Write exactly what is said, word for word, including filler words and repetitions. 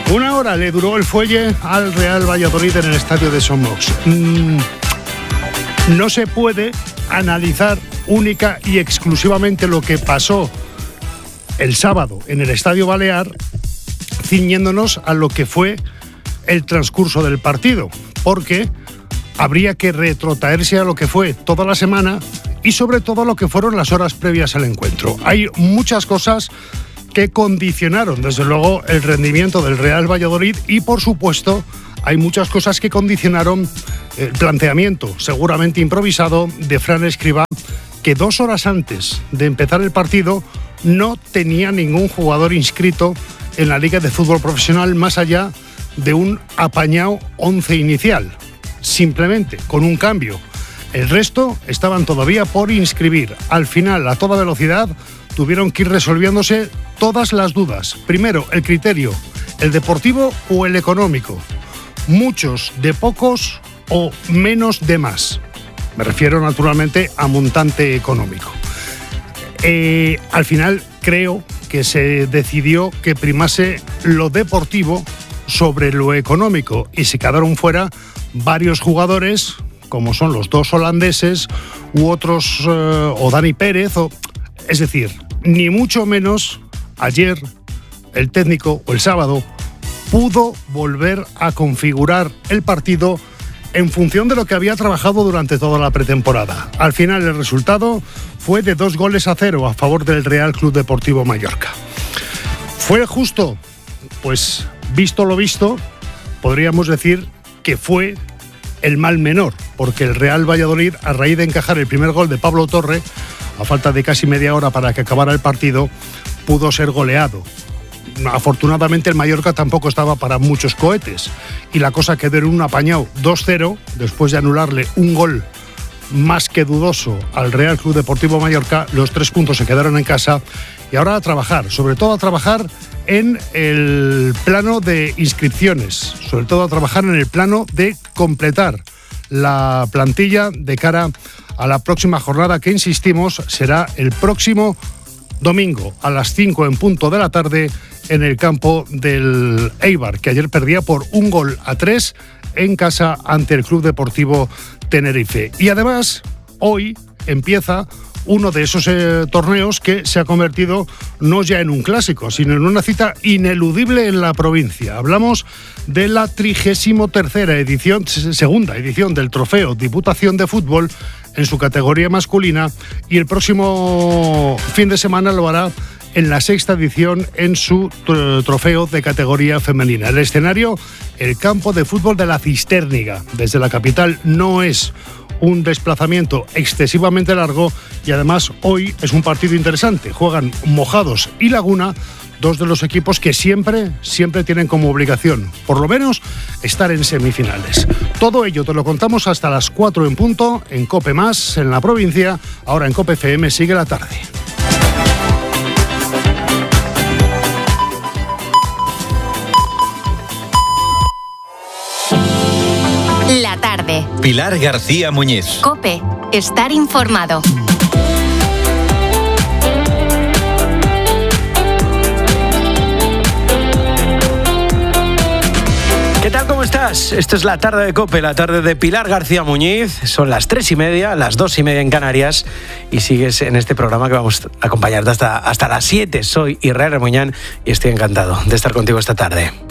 Una hora le duró el fuelle al Real Valladolid en el estadio de Son Moix. Mm, no se puede analizar única y exclusivamente lo que pasó el sábado en el Estadio Balear, ciñéndonos a lo que fue el transcurso del partido, porque habría que retrotraerse a lo que fue toda la semana y sobre todo a lo que fueron las horas previas al encuentro. Hay muchas cosas que condicionaron, desde luego, el rendimiento del Real Valladolid y, por supuesto, hay muchas cosas que condicionaron el planteamiento, seguramente improvisado, de Fran Escribá, que dos horas antes de empezar el partido no tenía ningún jugador inscrito en la Liga de Fútbol Profesional más allá de un apañado once inicial, simplemente con un cambio. El resto estaban todavía por inscribir. Al final, a toda velocidad, tuvieron que ir resolviéndose todas las dudas. Primero, el criterio, el deportivo o el económico. Muchos de pocos o menos de más. Me refiero naturalmente a montante económico. Eh, al final creo que se decidió que primase lo deportivo sobre lo económico y se quedaron fuera varios jugadores, como son los dos holandeses u otros, eh, o Dani Pérez, o, es decir, ni mucho menos ayer el técnico o el sábado pudo volver a configurar el partido en función de lo que había trabajado durante toda la pretemporada. Al final el resultado fue de dos goles a cero a favor del Real Club Deportivo Mallorca. ¿Fue justo? Pues visto lo visto, podríamos decir que fue el mal menor, porque el Real Valladolid, a raíz de encajar el primer gol de Pablo Torre, a falta de casi media hora para que acabara el partido, pudo ser goleado. Afortunadamente el Mallorca tampoco estaba para muchos cohetes y la cosa quedó en un apañado dos cero después de anularle un gol más que dudoso al Real Club Deportivo Mallorca. Los tres puntos se quedaron en casa y ahora a trabajar, sobre todo a trabajar en el plano de inscripciones, sobre todo a trabajar en el plano de completar la plantilla de cara a la próxima jornada, que insistimos será el próximo domingo a las cinco en punto de la tarde en el campo del Eibar, que ayer perdía por un gol a tres en casa ante el Club Deportivo Tenerife. Y además hoy empieza uno de esos eh, torneos que se ha convertido no ya en un clásico, sino en una cita ineludible en la provincia. Hablamos de la trigésimo tercera edición, segunda edición del Trofeo Diputación de Fútbol en su categoría masculina, y el próximo fin de semana lo hará en la sexta edición en su trofeo de categoría femenina. El escenario, el campo de fútbol de la Cistérniga. Desde la capital no es un desplazamiento excesivamente largo y además hoy es un partido interesante. Juegan Mojados y Laguna, dos de los equipos que siempre, siempre tienen como obligación, por lo menos, estar en semifinales. Todo ello te lo contamos hasta las cuatro en punto en COPE Más, en la provincia. Ahora en COPE F M sigue la tarde. La tarde. Pilar García Muñiz. COPE. Estar informado. ¿Qué tal? ¿Cómo estás? Esto es la tarde de COPE, la tarde de Pilar García Muñiz. Son las tres y media, las dos y media en Canarias, y sigues en este programa que vamos a acompañarte hasta, hasta las siete. Soy Israel Remuñán y estoy encantado de estar contigo esta tarde.